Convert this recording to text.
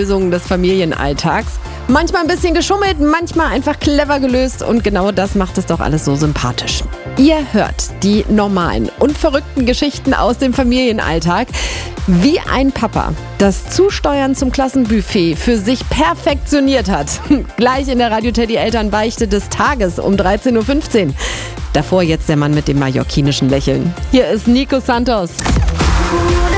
Lösungen des Familienalltags. Manchmal ein bisschen geschummelt, manchmal einfach clever gelöst und genau das macht es doch alles so sympathisch. Ihr hört die normalen und verrückten Geschichten aus dem Familienalltag. Wie ein Papa das Zusteuern zum Klassenbuffet für sich perfektioniert hat. Gleich in der Radio Teddy Elternbeichte des Tages um 13.15 Uhr. Davor jetzt der Mann mit dem mallorquinischen Lächeln. Hier ist Nico Santos.